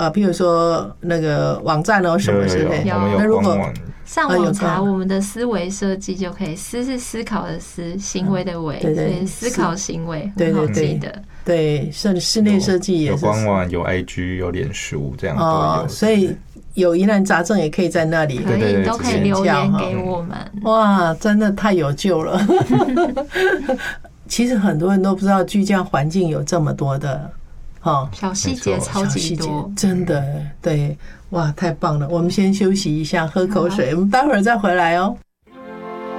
譬如说那个网站什么之类的。 我们那如果上网查我们的思维设计就可以，思是思考的思，行为的为，所以思考行为很好记得。 对，室内设计也是有官网、有 IG、有脸书这样都有。 所以有疑难杂症也可以在那里， 可以都可以留言给我们。 哇，真的太有救了！其实很多人都不知道居家环境有这么多的小细节，超级多， 真的对，哇，太棒了！我们先休息一下，喝口水，我们待会儿再回来哦。